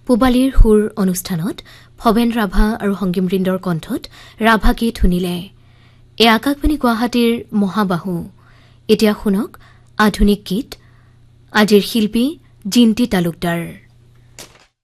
পূবালীৰ সুৰ অনুষ্ঠানত ভৱেন ৰাভা আৰু সংগীমবৃন্দৰ কণ্ঠত ৰাভা গীত শুনিলে। এ আকাশবাণী গুৱাহাটীৰ মহাবাহু। এতিয়া শুনক আধুনিক গীত। আজিৰ শিল্পী জিন্তি তালুকদাৰ।